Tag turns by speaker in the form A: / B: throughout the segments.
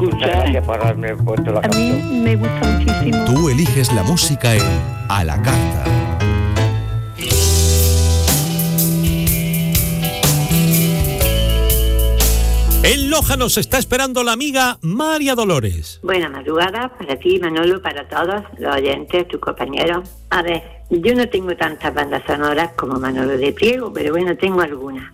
A: Muchas gracias por haberme puesto la canción.
B: A mí me gusta muchísimo.
C: Tú eliges la música en A la Carta.
D: En Loja nos está esperando la amiga María Dolores.
E: Buena madrugada para ti, Manolo, para todos los oyentes, tus compañeros. A ver, yo no tengo tantas bandas sonoras como Manolo de Priego, pero bueno, tengo algunas.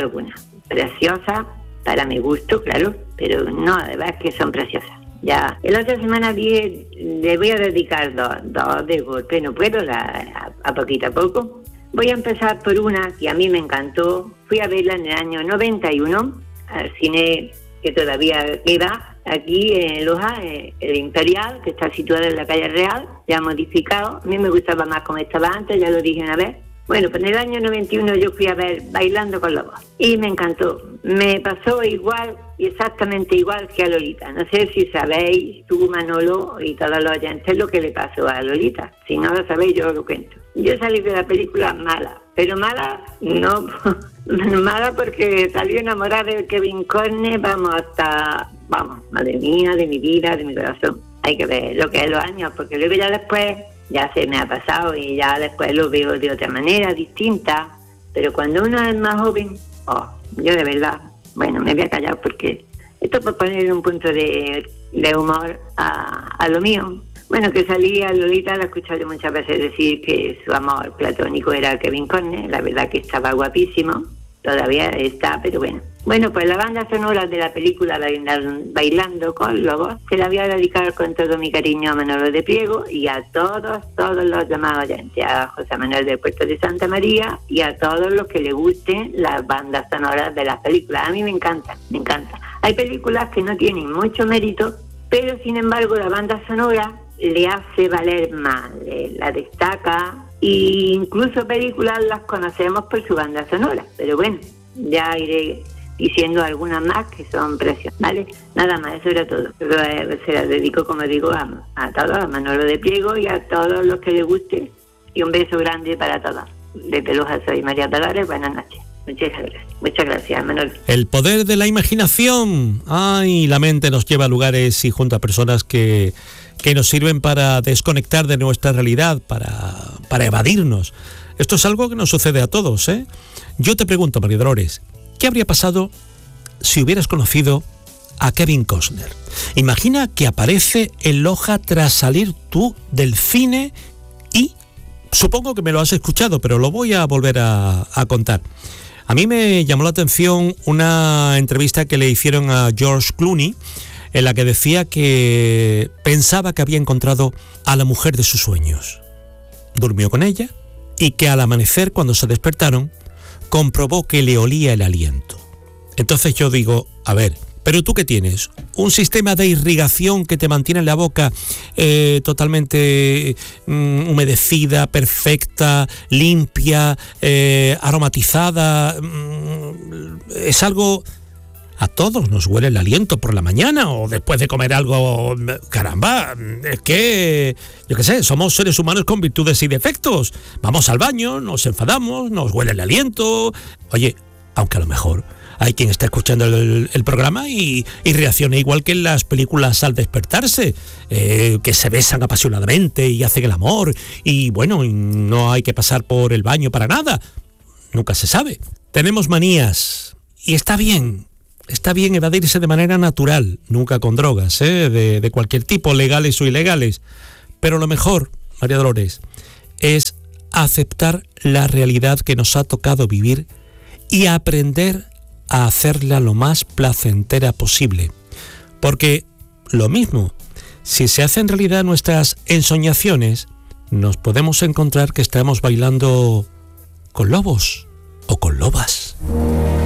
E: Preciosas, para mi gusto, claro, pero no, de verdad que son preciosas. Ya, la otra semana le voy a dedicar dos de golpe, no puedo, a poquito a poco. Voy a empezar por una que a mí me encantó. Fui a verla en el año 91, al cine que todavía queda aquí en Loja, el Imperial, que está situado en la calle Real, ya modificado. A mí me gustaba más como estaba antes, ya lo dije una vez. Bueno, pues en el año 91 yo fui a ver Bailando con Lobos y me encantó. Me pasó igual, exactamente igual que a Lolita. No sé si sabéis, tú, Manolo, y todos los oyentes, lo que le pasó a Lolita. Si no lo sabéis, yo lo cuento. Yo salí de la película mala, pero mala no, mala porque salí enamorada de Kevin Costner, vamos, madre mía, de mi vida, de mi corazón. Hay que ver lo que es los años, porque luego ya después ya se me ha pasado y ya después lo veo de otra manera, distinta. Pero cuando uno es más joven, yo de verdad, bueno, me voy a callar porque esto por poner un punto de humor a lo mío. Bueno, que salí a Lolita, la he escuchado muchas veces decir que su amor platónico era Kevin Costner, la verdad que estaba guapísimo, todavía está, pero bueno. Bueno, pues la banda sonora de la película Bailando con Lobos se la voy a dedicar con todo mi cariño a Manolo de Priego y a todos los demás oyentes, a José Manuel del Puerto de Santa María y a todos los que les gusten las bandas sonoras de las películas. A mí me encanta. Hay películas que no tienen mucho mérito, pero sin embargo la banda sonora le hace valer más, la destaca, e incluso películas las conocemos por su banda sonora, pero bueno, ya iré diciendo algunas más que son preciosas, ¿vale? Nada más, eso era todo. Se las dedico, como digo, a todos, a Manolo de Priego y a todos los que les guste, y un beso grande para todos. Desde Loja soy María Dolores, buenas noches. Muchas gracias, Manolo.
D: El poder de la imaginación. Ay, la mente nos lleva a lugares y junto a personas que nos sirven para desconectar de nuestra realidad, para evadirnos. Esto es algo que nos sucede a todos, ¿eh? Yo te pregunto, María Dolores, ¿qué habría pasado si hubieras conocido a Kevin Costner? Imagina que aparece en Loja tras salir tú del cine y supongo que me lo has escuchado, pero lo voy a volver a contar. A mí me llamó la atención una entrevista que le hicieron a George Clooney, en la que decía que pensaba que había encontrado a la mujer de sus sueños. Durmió con ella y que al amanecer, cuando se despertaron, comprobó que le olía el aliento. Entonces yo digo, a ver, ¿pero tú qué tienes? ¿Un sistema de irrigación que te mantiene la boca totalmente humedecida, perfecta, limpia, aromatizada? Es algo... A todos nos huele el aliento por la mañana o después de comer algo. Caramba, es que, yo qué sé, somos seres humanos con virtudes y defectos. Vamos al baño, nos enfadamos, nos huele el aliento. Oye, aunque a lo mejor hay quien está escuchando el programa y reacciona igual que en las películas al despertarse, que se besan apasionadamente y hacen el amor y bueno, no hay que pasar por el baño para nada. Nunca se sabe. Tenemos manías y está bien. Está bien evadirse de manera natural, nunca con drogas, de cualquier tipo, legales o ilegales. Pero lo mejor, María Dolores, es aceptar la realidad que nos ha tocado vivir y aprender a hacerla lo más placentera posible. Porque lo mismo, si se hacen realidad nuestras ensoñaciones, nos podemos encontrar que estamos bailando con lobos o con lobas.